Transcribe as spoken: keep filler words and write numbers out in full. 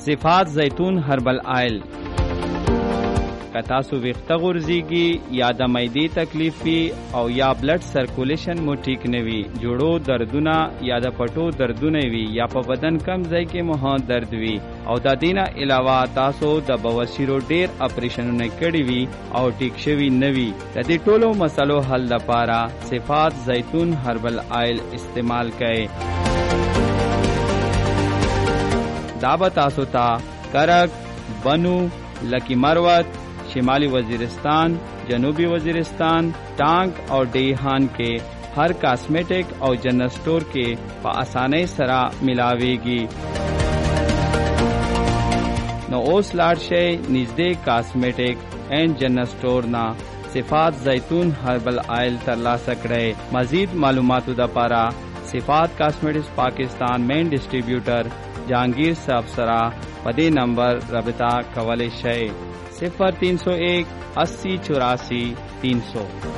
صفات زیتون هربل آیل. که تاسو ویښته غورځېږي یا د معدې تکلیف وي او یا بلډ سرکولیشن مو ټیک نه وي، جوړو دردونه یا د پټو دردونه وي یا په بدن کم ځای کې مو درد وي او د دې نه علاوه تاسو د بواسیرو ډېر اپریشنونه کړي وي او ټیک شوي نه وي، د دې ټولو مسلو حل لپاره صفات زیتون هربل آیل استعمال کړئ. دا به تاسو ته کرک، بنو، لکی مروت، شمالی وزیرستان، جنوبی وزیرستان، ٹانک اور ڈیہان کے ہر کاسمیٹک اور جنرل سٹور کے په آسانی سره ملاویږي. نو اوس لاړ شئ نږدې کاسمیٹک اینڈ جنرل سٹور نا صفات زیتون هربل آئل ترلاسه کړئ. مزید معلوماتو دپاره صفات کاسمیٹکس پاکستان مین ڈسٹریبیوٹر جہانگیر صاحب سره په دې نمبر رابطه کولی شئ. صفر تین سو ایک اسی چوراسی تین سو.